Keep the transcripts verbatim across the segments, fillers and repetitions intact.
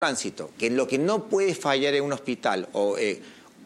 tránsito, que lo que no puede fallar en un hospital, o eh,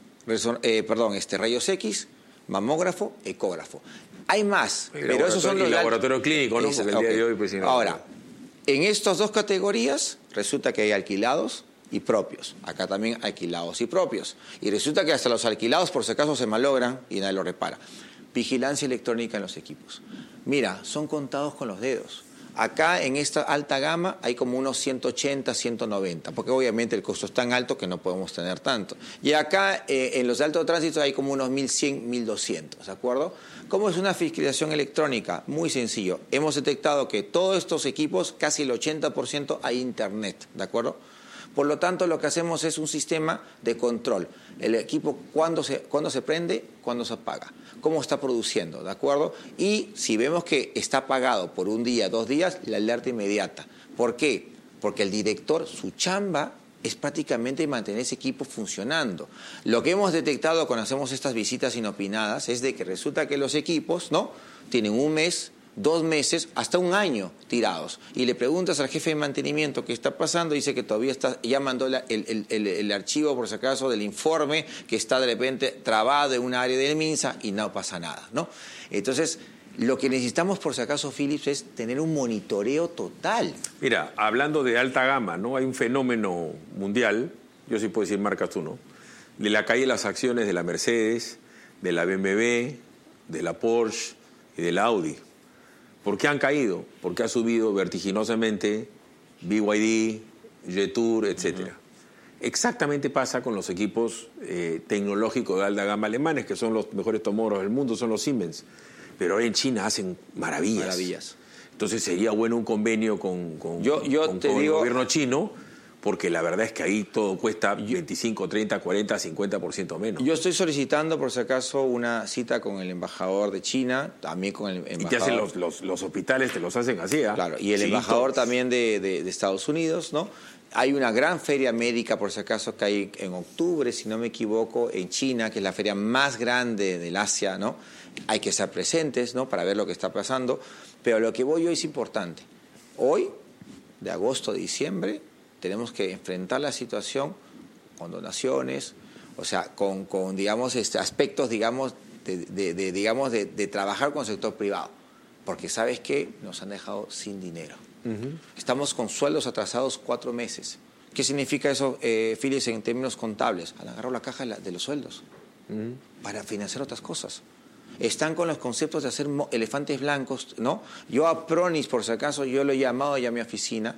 eh, perdón, este, rayos X, mamógrafo, ecógrafo. Hay más, el pero esos son los... El laboratorio clínico, ¿no? Porque el okay. día de hoy, pues, si no... Ahora, en estas dos categorías, resulta que hay alquilados y propios. Acá también alquilados y propios. Y resulta que hasta los alquilados, por si acaso, se malogran y nadie lo repara. Vigilancia electrónica en los equipos. Mira, son contados con los dedos. Acá en esta alta gama hay como unos ciento ochenta, ciento noventa, porque obviamente el costo es tan alto que no podemos tener tanto. Y acá eh, en los de alto tránsito hay como unos mil cien, mil doscientos, ¿de acuerdo? ¿Cómo es una fiscalización electrónica? Muy sencillo. Hemos detectado que todos estos equipos, casi el ochenta por ciento, hay internet, ¿de acuerdo? Por lo tanto, lo que hacemos es un sistema de control. El equipo, cuándo se, cuándo se prende, cuándo se apaga, cómo está produciendo, ¿de acuerdo? Y si vemos que está apagado por un día, dos días, la alerta inmediata. ¿Por qué? Porque el director, su chamba es prácticamente mantener ese equipo funcionando. Lo que hemos detectado cuando hacemos estas visitas inopinadas es de que resulta que los equipos, ¿no?, tienen un mes, dos meses, hasta un año tirados. Y le preguntas al jefe de mantenimiento qué está pasando, dice que todavía está, ya mandó la, el, el, el, el archivo, por si acaso, del informe, que está de repente trabado en un área del MINSA y no pasa nada, ¿no? Entonces, lo que necesitamos, por si acaso, Philips, es tener un monitoreo total. Mira, hablando de alta gama, ¿no? Hay un fenómeno mundial, yo sí puedo decir marcas tú, ¿no?, de la caída de las acciones de la Mercedes, de la B M W, de la Porsche y de la Audi. ¿Por qué han caído? Porque ha subido vertiginosamente B Y D, Jetour, etcétera. Uh-huh. Exactamente pasa con los equipos eh, tecnológicos de alta gama alemanes, que son los mejores tomógrafos del mundo, son los Siemens. Pero ahora en China hacen maravillas. Maravillas. Entonces sería bueno un convenio con, con, yo, yo con, te con digo... el gobierno chino, porque la verdad es que ahí todo cuesta veinticinco, treinta, cuarenta, cincuenta por ciento menos. Yo estoy solicitando, por si acaso, una cita con el embajador de China, también con el embajador... Y te hacen los, los, los hospitales, te los hacen así, ¿ah? ¿eh? Claro, y el Chinitos. embajador también de, de, de Estados Unidos, ¿no? Hay una gran feria médica, por si acaso, que hay en octubre, si no me equivoco, en China, que es la feria más grande del Asia, ¿no? Hay que estar presentes, ¿no?, para ver lo que está pasando. Pero lo que voy hoy es importante. Hoy, de agosto a diciembre, tenemos que enfrentar la situación con donaciones, o sea, con, con digamos, este, aspectos, digamos, de, de, de, digamos de, de trabajar con el sector privado. Porque, ¿sabes qué? Nos han dejado sin dinero. Uh-huh. Estamos con sueldos atrasados cuatro meses. ¿Qué significa eso, eh, Philips, en términos contables? Han agarrado la caja de, la, de los sueldos uh-huh. para financiar otras cosas. Están con los conceptos de hacer elefantes blancos, ¿no? Yo a Pronis, por si acaso, yo lo he llamado ya a mi oficina.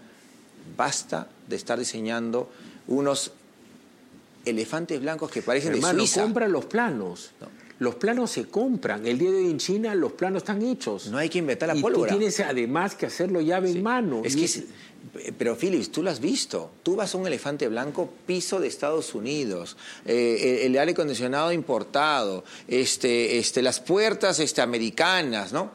Basta de estar diseñando unos elefantes blancos que parecen Hermano, de Suiza. Compra los planos. No. Los planos se compran. El día de hoy en China los planos están hechos. No hay que inventar la y pólvora. Y tú tienes además que hacerlo llave sí. en mano. Es que es... Pero, Philips, tú lo has visto. Tú vas a un elefante blanco, piso de Estados Unidos, eh, el, el aire acondicionado importado, este, este, las puertas este, americanas, ¿no?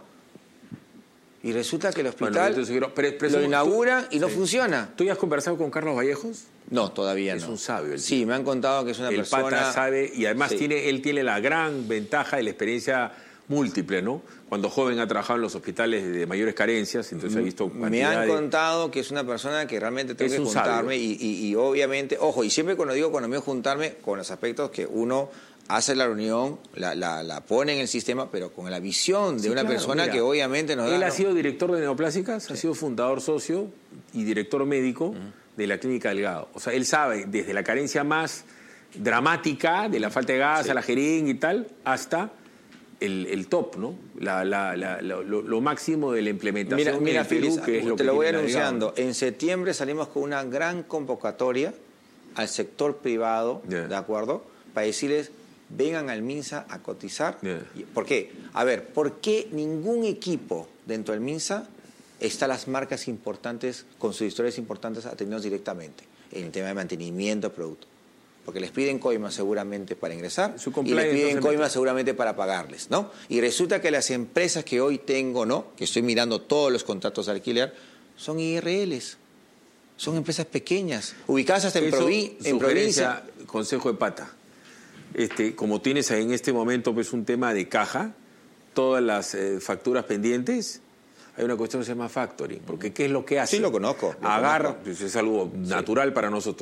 Y resulta que el hospital bueno, quiero, pero, pero lo inaugura y no sí. funciona. ¿Tú ya has conversado con Carlos Vallejos? No, todavía es no. Es un sabio. El sí, tío. me han contado que es una el persona... El pata sabe, y además sí. tiene, él tiene la gran ventaja de la experiencia múltiple, ¿no? Cuando joven ha trabajado en los hospitales de mayores carencias, entonces ha visto Me han de... contado que es una persona que realmente tengo es que juntarme y, y, y obviamente, ojo, y siempre cuando digo cuando me voy a juntarme con los aspectos que uno hace la reunión, la, la, la pone en el sistema, pero con la visión de sí, una claro, persona mira, que obviamente nos da... Él ha ¿no? sido director de Neoplásicas, sí. ha sido fundador socio y director médico uh-huh. de la Clínica Delgado. O sea, él sabe desde la carencia más dramática, de la falta de gas, sí. a la jeringa y tal, hasta... El, el top, ¿no? La, la, la, lo, lo máximo de la implementación mira, mira, en Perú, Philips, que es lo te que lo voy anunciando. anunciando. En septiembre salimos con una gran convocatoria al sector privado, yeah. ¿de acuerdo? Para decirles, vengan al MINSA a cotizar. Yeah. ¿Por qué? A ver, ¿por qué ningún equipo dentro del MINSA está las marcas importantes, con sus historias importantes, atendidos directamente? En el tema de mantenimiento, producto. Porque les piden coimas seguramente para ingresar y les piden coimas seguramente para pagarles, ¿no? Y resulta que las empresas que hoy tengo, ¿no?, que estoy mirando todos los contratos de alquiler, son I R Ls, son empresas pequeñas, ubicadas hasta en, provi en provincia. Consejo de pata, este, como tienes en este momento pues un tema de caja, todas las eh, facturas pendientes, hay una cuestión que se llama factoring, porque ¿qué es lo que hace? Sí, lo conozco. Lo Agarra, conozco. pues es algo natural sí. para nosotros.